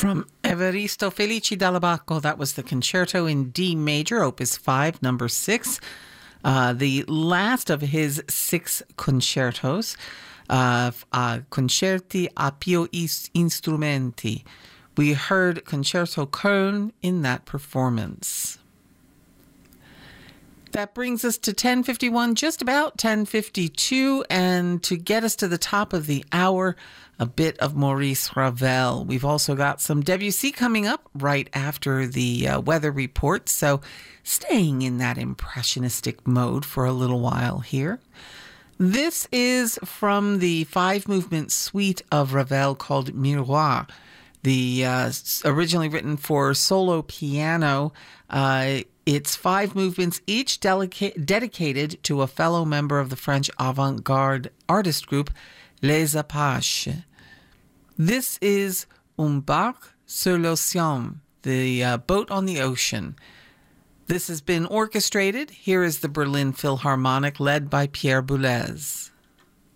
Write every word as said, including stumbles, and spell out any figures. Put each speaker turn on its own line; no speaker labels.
From Evaristo Felici Dall'Abaco, that was the concerto in D major, opus five, number six, uh, the last of his six concertos, uh, uh, Concerti a più Instrumenti. We heard Concerto Köln in that performance. That brings us to ten fifty-one, just about ten fifty-two, and to get us to the top of the hour, a bit of Maurice Ravel. We've also got some Debussy coming up right after the uh, weather report, so staying in that impressionistic mode for a little while here. This is from the five-movement suite of Ravel called Miroir, the uh, originally written for solo piano. Uh, It's five movements, each delica- dedicated to a fellow member of the French avant-garde artist group Les Apaches. This is Un barque sur l'océan, the uh, boat on the ocean. This has been orchestrated. Here is the Berlin Philharmonic led by Pierre Boulez.